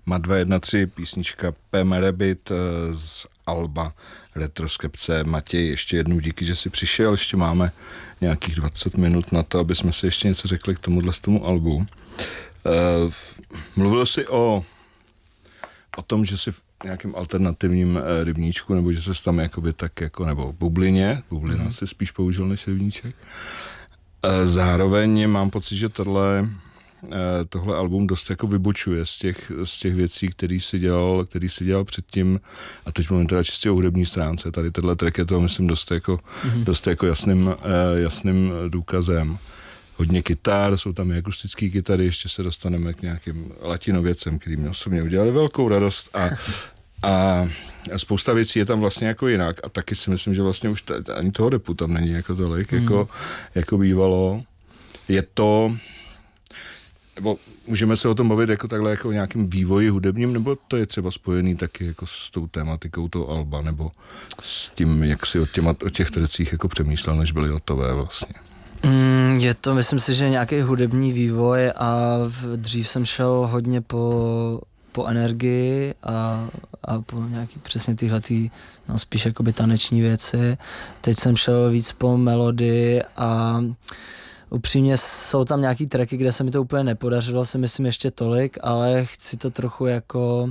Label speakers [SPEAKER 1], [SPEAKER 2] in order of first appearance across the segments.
[SPEAKER 1] Ma 213, písnička Pemerebit z alba Retroskepce. Matěj, ještě jednou díky, že jsi přišel, ještě máme nějakých 20 minut na to, aby jsme si ještě něco řekli k tomu albu. Mluvil jsi o tom, že jsi v nějakém alternativním rybníčku, nebo že jsi tam jakoby tak jako, nebo bublina si spíš použil než rybníček. Zároveň mám pocit, že tohle album dost jako vybočuje z těch věcí, který si dělal předtím, a teď mluvím teda čistě o hudební stránce. Tady tenhle track je toho, myslím, dost jako jasným důkazem. Hodně kytar, jsou tam i akustické kytary, ještě se dostaneme k nějakým latinověcem, který mě osobně udělali velkou radost a spousta věcí je tam vlastně jako jinak a taky si myslím, že vlastně už ani toho depu tam není jako tolik, jako bývalo. Je to, nebo můžeme se o tom bavit jako takhle jako o nějakém vývoji hudebním, nebo to je třeba spojený taky jako s tou tématikou toho alba, nebo s tím, jak si o těch trecích jako přemýšlel, než byly hotové vlastně.
[SPEAKER 2] Je to, myslím si, že nějaký hudební vývoj a dřív jsem šel hodně po energii a po nějaký přesně tyhletý, no spíš jakoby taneční věci. Teď jsem šel víc po melodii a upřímně jsou tam nějaký tracky, kde se mi to úplně nepodařilo, si myslím ještě tolik, ale chci to trochu jako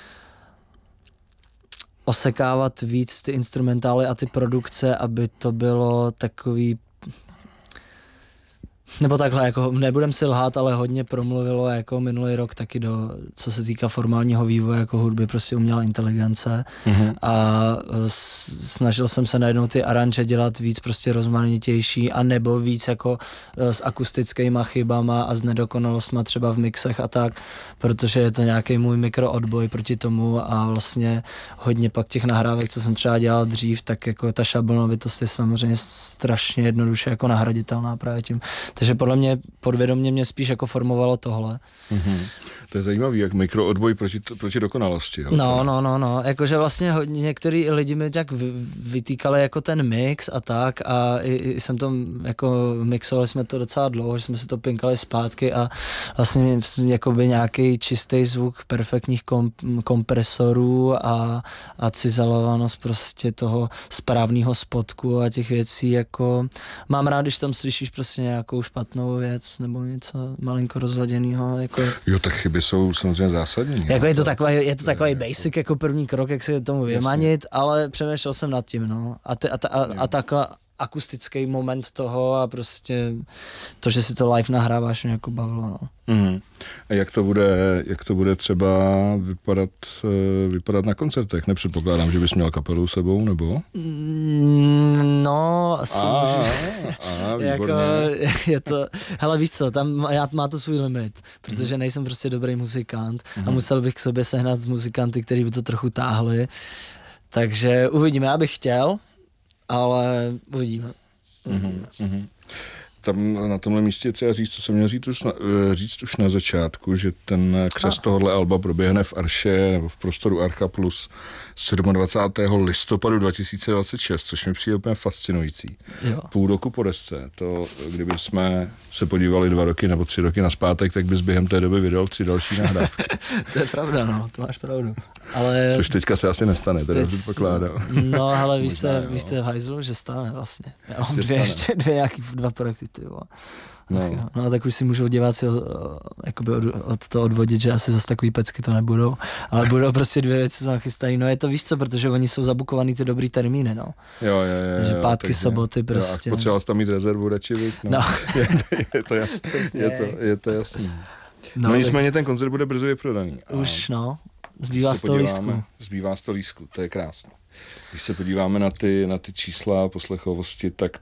[SPEAKER 2] osekávat víc ty instrumentály a ty produkce, aby to bylo takový, nebo takhle, jako nebudem si lhát, ale hodně promluvilo jako minulý rok taky co se týká formálního vývoje jako hudby, prostě umělá inteligence a snažil jsem se najednou ty aranže dělat víc prostě rozmanitější a nebo víc jako s akustickýma chybama a s nedokonalostma třeba v mixech a tak, protože je to nějaký můj mikroodboj proti tomu a vlastně hodně pak těch nahrávek, co jsem třeba dělal dřív, tak jako ta šablnovitost je samozřejmě strašně jednoduše jako nahraditelná právě tím. Takže podle mě podvědomě mě spíš jako formovalo tohle.
[SPEAKER 1] To je zajímavý, jak mikroodboj proti dokonalosti. Jo?
[SPEAKER 2] No. Jakože vlastně některý lidi mi tak vytýkali jako ten mix a tak a i jsem to jako mixovali jsme to docela dlouho, že jsme si to pinkali zpátky a vlastně jakoby nějaký čistý zvuk perfektních kompresorů a cizelovanost prostě toho správného spotku a těch věcí jako mám rád, když tam slyšíš prostě nějakou špatnou věc nebo něco malinko rozladěného. Jako
[SPEAKER 1] jo, tak chyby jsou samozřejmě zásadní.
[SPEAKER 2] Jako je to takový basic jako první krok, jak si tomu vymanit, ale přemýšlel jsem nad tím, no. A taková akustický moment toho a prostě to, že si to live nahráváš, mě jako bavilo, no.
[SPEAKER 1] A jak to bude třeba vypadat na koncertech? Nepředpokládám, že bys měl kapelu sebou, nebo?
[SPEAKER 2] No, asi můžu. Jako, je to, hele, víš co, tam má to svůj limit, protože nejsem prostě dobrý muzikant a musel bych k sobě sehnat muzikanty, kteří by to trochu táhli. Takže uvidíme, já bych chtěl, ale uvidíme.
[SPEAKER 1] Tam na tomhle místě třeba říct, co jsem měl říct už na začátku, že ten křest tohohle alba proběhne v Arše nebo v prostoru Archa Plus 27. listopadu 2026, což mi přijde úplně fascinující.
[SPEAKER 2] Jo.
[SPEAKER 1] Půl roku po desce. To, kdyby jsme se podívali 2 roky nebo 3 roky nazpátek, tak bys během té doby vydal 3 další nahrávky.
[SPEAKER 2] To je pravda, no, to máš pravdu. Ale
[SPEAKER 1] což teďka se asi nestane, teda předpokládám.
[SPEAKER 2] No, ale víš se v hajzlu, že stane vlastně. Já mám dva projekty, ty vole. No, tak už si můžou diváci od toho odvodit, že asi zase takový pecky to nebudou, ale budou prostě 2 věci, co nachystaný. No je to, víš co, protože oni jsou zabukovaný ty dobrý termíny, no.
[SPEAKER 1] Jo.
[SPEAKER 2] Takže pátky, soboty prostě.
[SPEAKER 1] Potřeboval jsi tam mít rezervu radši, no. Je to jasný. Je to jasný. No nicméně ten koncert bude brzo vyprodaný.
[SPEAKER 2] Už, no. Zbývá 100 lístků.
[SPEAKER 1] Zbývá 100 lístků, to je krásné. Když se podíváme na ty čísla poslechovosti, tak